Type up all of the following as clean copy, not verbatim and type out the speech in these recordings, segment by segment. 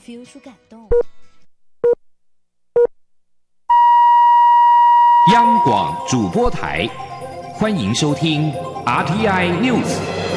feel 出感动。 央广主播台，欢迎收听 RTI News。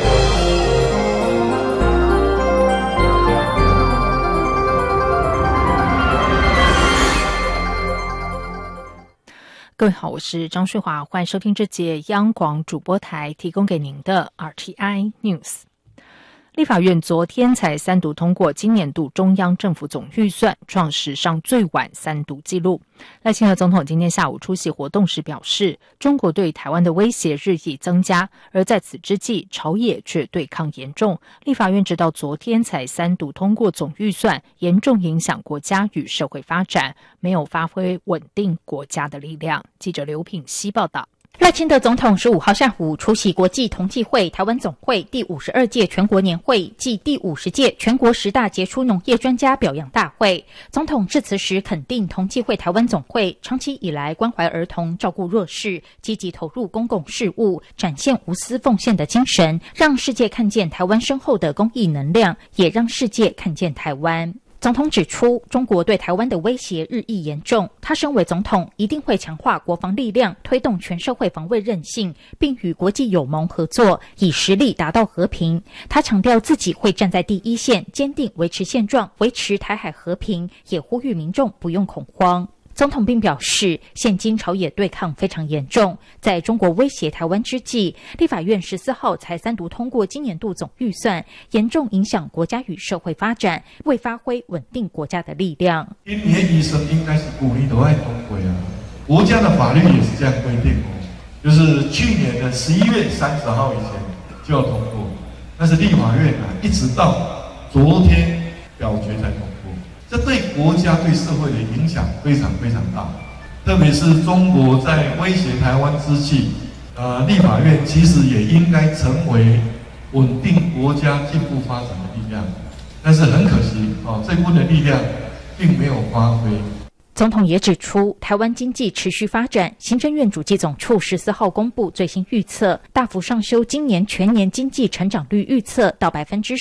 各位好，我是张旭华，欢迎收听这节央广主播台提供给您的 RTI News。立法院昨天才三读通过今年度中央政府总预算，创史上最晚三读纪录。赖清德总统今天下午出席活动时表示，中国对台湾的威胁日益增加，而在此之际，朝野却对抗严重。立法院直到昨天才三读通过总预算，严重影响国家与社会发展，没有发挥稳定国家的力量。记者刘品希报道。 赖清德总统15号下午出席国际同济会台湾总会第52届全国年会暨第50届全国10大杰出农业专家表扬大会。总统致辞时肯定同济会台湾总会长期以来关怀儿童、照顾弱势，积极投入公共事务，展现无私奉献的精神，让世界看见台湾深厚的公益能量，也让世界看见台湾。总统指出，中国对台湾的威胁日益严重，他身为总统一定会强化国防力量，推动全社会防卫韧性，并与国际友盟合作，以实力达到和平。他强调自己会站在第一线，坚定维持现状，维持台海和平，也呼吁民众不用恐慌。总统并表示，现今朝野对抗非常严重，在中国威胁台湾之际，立法院14号才三读通过今年度总预算，严重影响国家与社会发展，未发挥稳定国家的力量。 今年预算应该是鼓励都要通过啊，国家的法律也是这样规定哦，就是去年的11月30号以前就要通过，但是立法院一直到昨天表决才通过。这对国家对社会的影响非常非常大，特别是中国在威胁台湾之际，立法院其实也应该成为稳定国家进步发展的力量，但是很可惜，这部分的力量并没有发挥。 总统也指出，台湾经济持续发展，行政院主计总处14号公布最新预测，大幅上修今年全年经济成长率预测到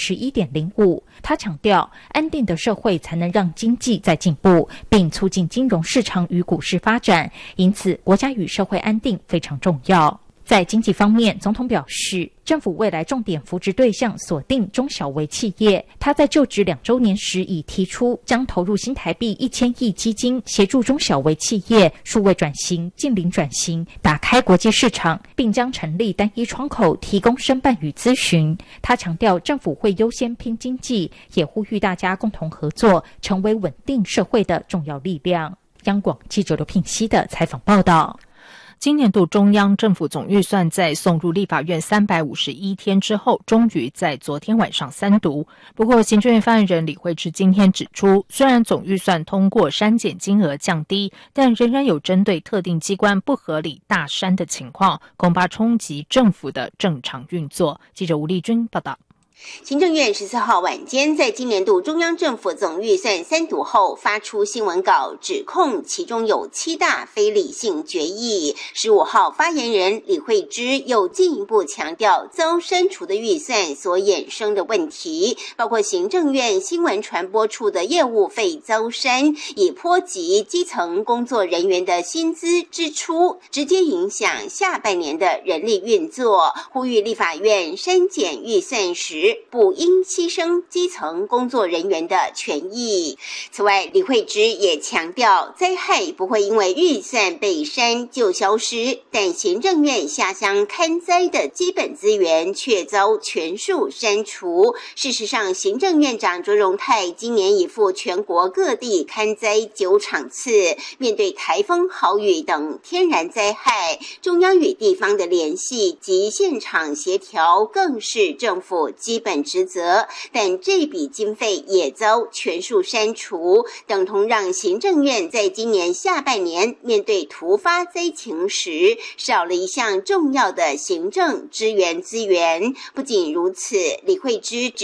11.05%。他强调，安定的社会才能让经济再进步，并促进金融市场与股市发展，因此国家与社会安定非常重要。在经济方面，总统表示，政府未来重点扶植对象锁定中小微企业。他在就职2周年时已提出，将投入新台币1000亿基金，协助中小微企业数位转型、近邻转型，打开国际市场，并将成立单一窗口，提供申办与咨询。他强调，政府会优先拼经济，也呼吁大家共同合作，成为稳定社会的重要力量。央广记者刘聘熙的采访报道。 今年度中央政府总预算在送入立法院351天之后，终于在昨天晚上三读。不过，行政院发言人李慧芝今天指出，虽然总预算通过删减金额降低，但仍然有针对特定机关不合理大删的情况，恐怕冲击政府的正常运作。记者吴丽君报道。 行政院14号晚间在今年度中央政府总预算三读后发出新闻稿，指控其中有7大非理性决议。15号发言人李慧芝又进一步强调遭删除的预算所衍生的问题，包括行政院新闻传播处的业务费遭删，以波及基层工作人员的薪资支出，直接影响下半年的人力运作，呼吁立法院删减预算时不应牺牲基层工作人员的权益。此外，李慧芝也强调，灾害不会因为预算被删就消失，但行政院下乡勘灾的基本资源却遭全数删除。事实上，行政院长卓荣泰今年已赴全国各地勘灾9场次，面对台风、豪雨等天然灾害，中央与地方的联系及现场协调更是政府基本职责，但这笔经费也遭全数删除，等同让行政院在今年下半年面对突发灾情时少了一项重要的行政支援资源。不仅如此，李慧芝